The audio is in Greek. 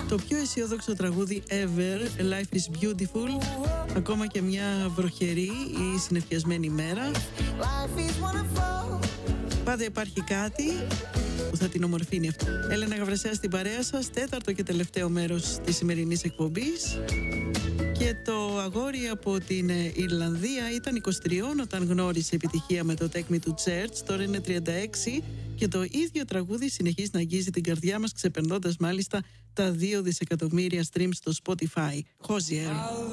Το πιο αισιόδοξο τραγούδι ever, Life is Beautiful. Ακόμα και μια βροχερή ή συννεφιασμένη μέρα, πάντα υπάρχει κάτι που θα την ομορφύνει αυτό. Έλενα Γαβρασιά στην παρέα σας, τέταρτο και τελευταίο μέρος της σημερινής εκπομπής. Και το αγόρι από την Ιρλανδία ήταν 23 όταν γνώρισε επιτυχία με το Take Me to Church. Τώρα είναι 36 και το ίδιο τραγούδι συνεχίζει να αγγίζει την καρδιά μας, ξεπερνώντας μάλιστα τα 2 δισεκατομμύρια streams στο Spotify. Hozier.